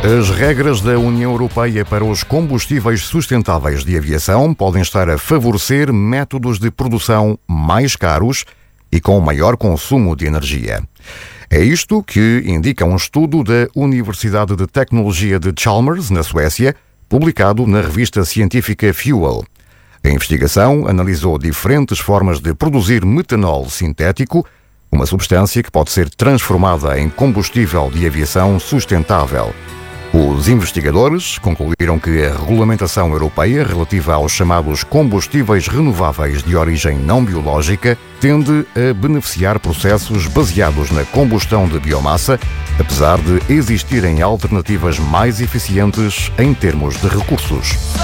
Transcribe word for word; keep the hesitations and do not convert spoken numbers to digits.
As regras da União Europeia para os combustíveis sustentáveis de aviação podem estar a favorecer métodos de produção mais caros e com maior consumo de energia. É isto que indica um estudo da Universidade de Tecnologia de Chalmers, na Suécia, publicado na revista científica Fuel. A investigação analisou diferentes formas de produzir metanol sintético, uma substância que pode ser transformada em combustível de aviação sustentável. Os investigadores concluíram que a regulamentação europeia relativa aos chamados combustíveis renováveis de origem não biológica tende a beneficiar processos baseados na combustão de biomassa, apesar de existirem alternativas mais eficientes em termos de recursos.